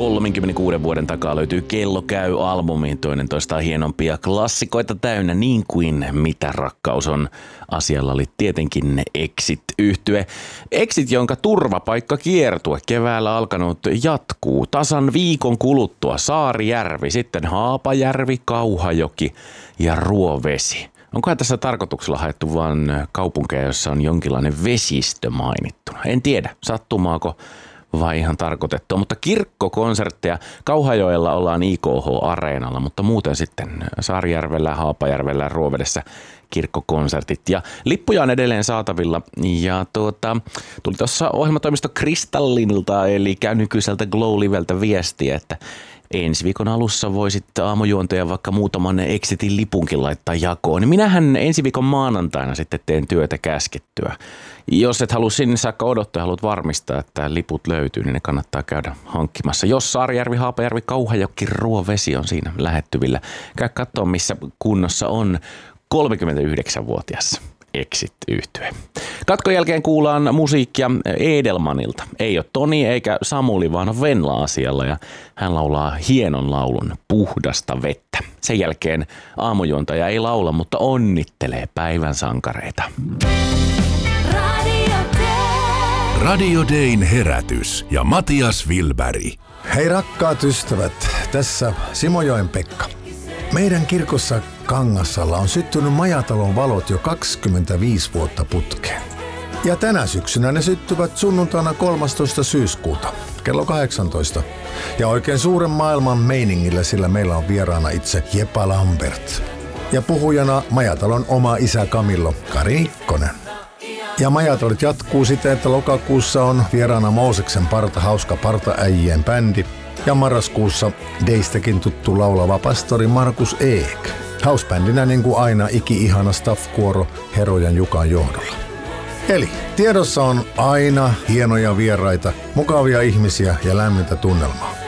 36 vuoden takaa löytyy Kello käy -albumiin toinen toistaan hienompia klassikoita täynnä, niin kuin Mitä rakkaus on. Asialla oli tietenkin Exit-yhtye. Exit, jonka turvapaikkakiertue keväällä alkanut jatkuu tasan viikon kuluttua. Saarijärvi, sitten Haapajärvi, Kauhajoki ja Ruovesi. Onkohan tässä tarkoituksella haettu vain kaupunkeja, jossa on jonkinlainen vesistö mainittuna? En tiedä, sattumaako vai ihan tarkoitettua, mutta kirkkokonsertteja Kauhajoella ollaan IKH-areenalla, mutta muuten sitten Saarijärvellä, Haapajärvellä ja Ruovedessä kirkkokonsertit. Ja lippuja on edelleen saatavilla ja tuli tuossa ohjelmatoimisto Kristallinilta eli nykyiseltä Glow-liveltä viestiä, että ensi viikon alussa voisit aamujuontaja vaikka muutaman Exitin lipunkin laittaa jakoon. Niin minähän ensi viikon maanantaina sitten teen työtä käskettyä. Jos et halua sinne saakka odottaa ja haluat varmistaa, että liput löytyy, niin ne kannattaa käydä hankkimassa. Jos Saarijärvi, Haapajärvi, Kauhajoki, Ruovesi on siinä lähettyvillä, käy katsoa missä kunnossa on 39-vuotias Exit-yhtye. Katkon jälkeen kuullaan musiikkia Edelmanilta. Ei ole Toni eikä Samuli, vaan Venla asialla ja hän laulaa hienon laulun Puhdasta vettä. Sen jälkeen aamujuontaja ei laula, mutta onnittelee päivän sankareita. Radio Dayn herätys ja Matias Wilberg. Hei rakkaat ystävät, tässä Simojoen Pekka. Meidän kirkossa Kangassalla on syttynyt majatalon valot jo 25 vuotta putkeen. Ja tänä syksynä ne syttyvät sunnuntaina 13. syyskuuta kello 18. Ja oikein suuren maailman meiningillä, sillä meillä on vieraana itse Jepa Lambert. Ja puhujana majatalon oma isä Camillo Kari Nikkonen. Ja majatolit jatkuu siten, että lokakuussa on vieraana Mooseksen parta, hauska partaäijien bändi. Ja marraskuussa Deistäkin tuttu laulava pastori Markus Eek. Housebändinä niin kuin aina iki-ihana staff-kuoro Herojan Jukan johdolla. Eli tiedossa on aina hienoja vieraita, mukavia ihmisiä ja lämmintä tunnelmaa.